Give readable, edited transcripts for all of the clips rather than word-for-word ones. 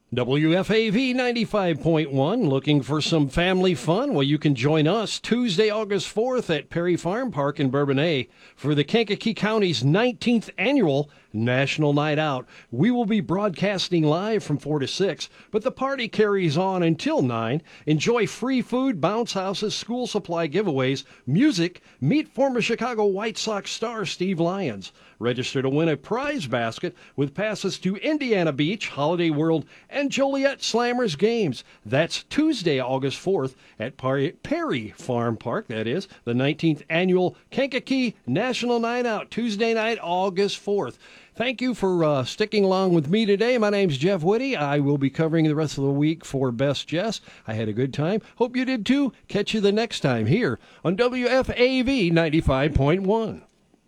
WFAV 95.1, looking for some family fun? Well, you can join us Tuesday, August 4th at Perry Farm Park in Bourbonnais for the Kankakee County's 19th annual National Night Out. We will be broadcasting live from 4 to 6, but the party carries on until 9. Enjoy free food, bounce houses, school supply giveaways, music, meet former Chicago White Sox star Steve Lyons. Register to win a prize basket with passes to Indiana Beach, Holiday World, and Joliet Slammers games. That's Tuesday, August 4th at Perry Farm Park. That is the 19th annual Kankakee National Night Out, Tuesday night, August 4th. Thank you for sticking along with me today. My name's Jeff Whitty. I will be covering the rest of the week for Best Jess. I had a good time. Hope you did too. Catch you the next time here on WFAV 95.1.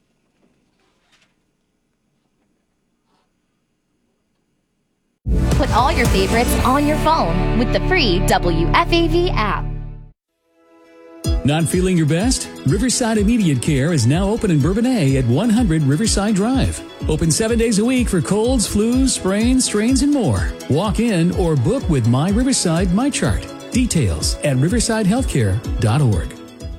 Put all your favorites on your phone with the free WFAV app. Not feeling your best? Riverside Immediate Care is now open in Bourbonnais at 100 Riverside Drive. Open 7 days a week for colds, flus, sprains, strains, and more. Walk in or book with My Riverside MyChart. Details at riversidehealthcare.org.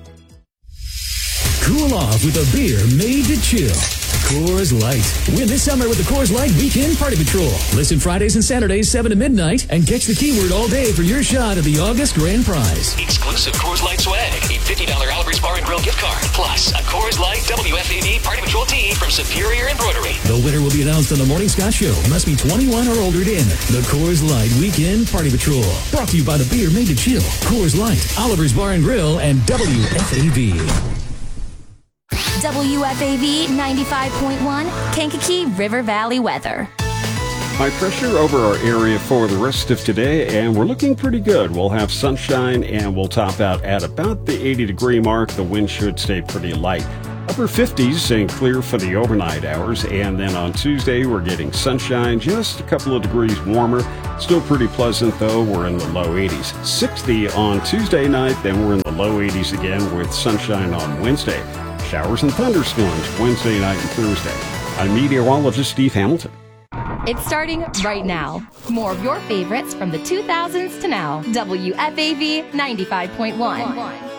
Cool off with a beer made to chill. Coors Light. Win this summer with the Coors Light Weekend Party Patrol. Listen Fridays and Saturdays 7 to midnight and catch the keyword all day for your shot at the August grand prize. Exclusive Coors Light swag. A $50 Oliver's Bar and Grill gift card. Plus a Coors Light WFAV Party Patrol tee from Superior Embroidery. The winner will be announced on the Morning Scott Show. Must be 21 or older to enter. The Coors Light Weekend Party Patrol. Brought to you by the Beer Made to Chill. Coors Light, Oliver's Bar and Grill, and WFAV. WFAV 95.1, Kankakee River Valley weather. High pressure over our area for the rest of today, and we're looking pretty good. We'll have sunshine, and we'll top out at about the 80-degree mark. The wind should stay pretty light. Upper 50s and clear for the overnight hours, and then on Tuesday we're getting sunshine, just a couple of degrees warmer. Still pretty pleasant, though. We're in the low 80s. 60 on Tuesday night, then we're in the low 80s again with sunshine on Wednesday. Showers and thunderstorms Wednesday night and Thursday. I'm meteorologist Steve Hamilton. It's starting right now. More of your favorites from the 2000s to now. WFAV 95.1.